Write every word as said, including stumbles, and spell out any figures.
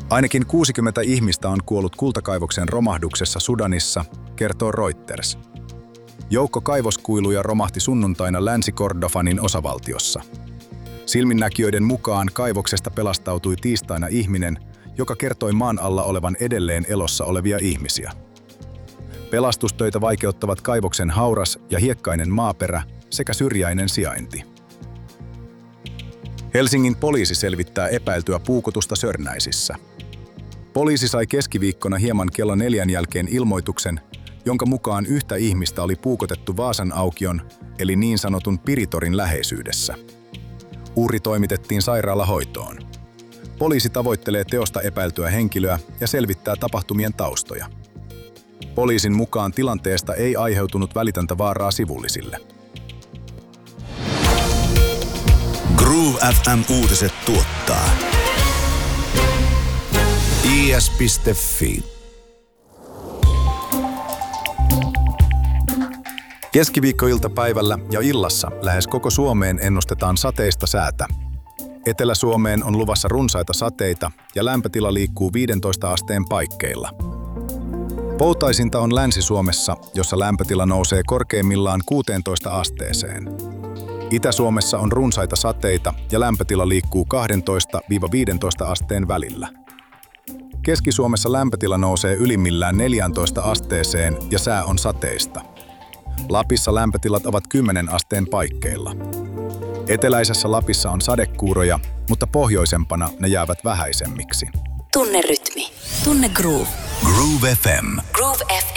Ainakin kuusikymmentä ihmistä on kuollut kultakaivoksen romahduksessa Sudanissa, kertoo Reuters. Joukko kaivoskuiluja romahti sunnuntaina Länsi-Kordofanin osavaltiossa. Silminnäkijöiden mukaan kaivoksesta pelastautui tiistaina ihminen, joka kertoi maan alla olevan edelleen elossa olevia ihmisiä. Pelastustöitä vaikeuttavat kaivoksen hauras ja hiekkainen maaperä sekä syrjäinen sijainti. Helsingin poliisi selvittää epäiltyä puukotusta Sörnäisissä. Poliisi sai keskiviikkona hieman kello neljän jälkeen ilmoituksen, jonka mukaan yhtä ihmistä oli puukotettu Vaasan aukion, eli niin sanotun Piritorin läheisyydessä. Uhri toimitettiin sairaalahoitoon. Poliisi tavoittelee teosta epäiltyä henkilöä ja selvittää tapahtumien taustoja. Poliisin mukaan tilanteesta ei aiheutunut välitöntä vaaraa sivullisille. Groove F M-uutiset tuottaa i s piste f i. Keskiviikkoiltapäivällä ja illassa lähes koko Suomeen ennustetaan sateista säätä. Etelä-Suomeen on luvassa runsaita sateita ja lämpötila liikkuu viidentoista asteen paikkeilla. Poutaisinta on Länsi-Suomessa, jossa lämpötila nousee korkeimmillaan kuuteentoista asteeseen. Itä-Suomessa on runsaita sateita ja lämpötila liikkuu kaksitoista viidentoista asteen välillä. Keski-Suomessa lämpötila nousee ylimmillään neljääntoista asteeseen ja sää on sateista. Lapissa lämpötilat ovat kymmenen asteen paikkeilla. Eteläisessä Lapissa on sadekuuroja, mutta pohjoisempana ne jäävät vähäisemmiksi. Tunne rytmi. Tunne groove. Groove F M. Groove F M.